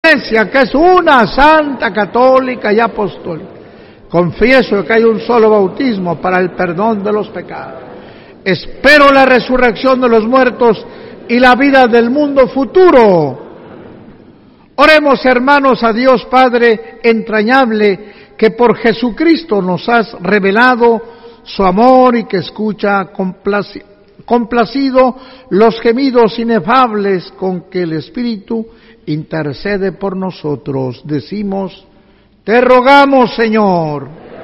Iglesia, que es una, santa, católica y apostólica. Confieso que hay un solo bautismo para el perdón de los pecados. Espero la resurrección de los muertos y la vida del mundo futuro. Oremos, hermanos, a Dios Padre entrañable, que por Jesucristo nos has revelado su amor y que escucha complacido los gemidos inefables con que el Espíritu intercede por nosotros. Decimos: te rogamos, Señor.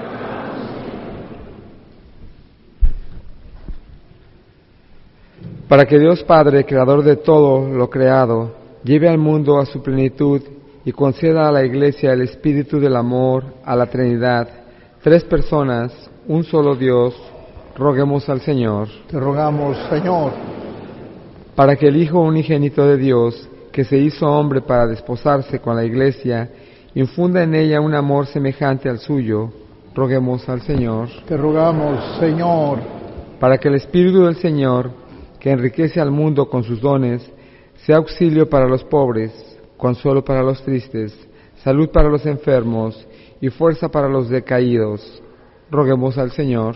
Para que Dios Padre, creador de todo lo creado, lleve al mundo a su plenitud y conceda a la Iglesia el espíritu del amor a la Trinidad, tres personas, un solo Dios, roguemos al Señor. Te rogamos, Señor. Para que el Hijo unigénito de Dios, que se hizo hombre para desposarse con la Iglesia, infunda en ella un amor semejante al suyo, roguemos al Señor. Te rogamos, Señor. Para que el Espíritu del Señor, que enriquece al mundo con sus dones, sea auxilio para los pobres, consuelo para los tristes, salud para los enfermos y fuerza para los decaídos, roguemos al Señor.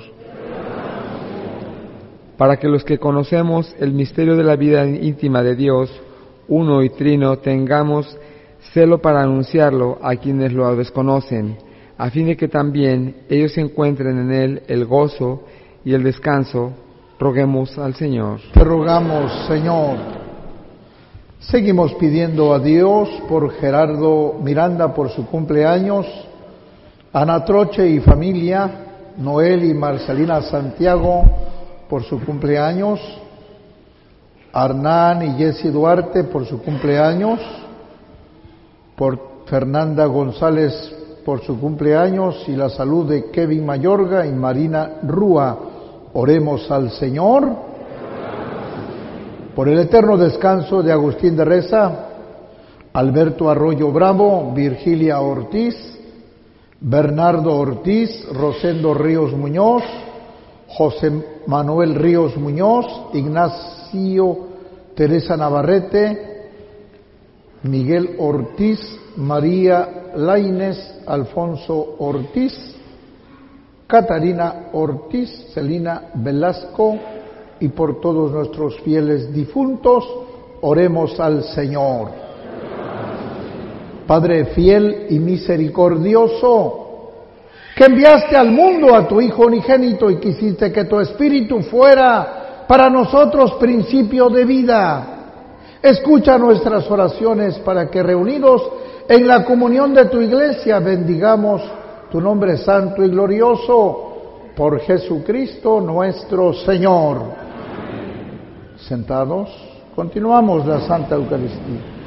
Para que los que conocemos el misterio de la vida íntima de Dios, uno y trino, tengamos celo para anunciarlo a quienes lo desconocen, a fin de que también ellos encuentren en él el gozo y el descanso, roguemos al Señor. Te rogamos, Señor. Seguimos pidiendo a Dios por Gerardo Miranda por su cumpleaños, Ana Troche y familia, Noel y Marcelina Santiago por su cumpleaños, Arnán y Jessy Duarte por su cumpleaños, por Fernanda González por su cumpleaños y la salud de Kevin Mayorga y Marina Rúa. Oremos al Señor. Por el eterno descanso de Agustín de Reza, Alberto Arroyo Bravo, Virgilia Ortiz, Bernardo Ortiz, Rosendo Ríos Muñoz, José Manuel Ríos Muñoz, Ignacio Teresa Navarrete, Miguel Ortiz, María Laínez, Alfonso Ortiz, Catarina Ortiz, Celina Velasco, y por todos nuestros fieles difuntos, oremos al Señor. Padre fiel y misericordioso, que enviaste al mundo a tu Hijo unigénito y quisiste que tu Espíritu fuera para nosotros principio de vida, escucha nuestras oraciones para que reunidos en la comunión de tu Iglesia bendigamos tu nombre santo y glorioso por Jesucristo nuestro Señor. Sentados, continuamos la Santa Eucaristía.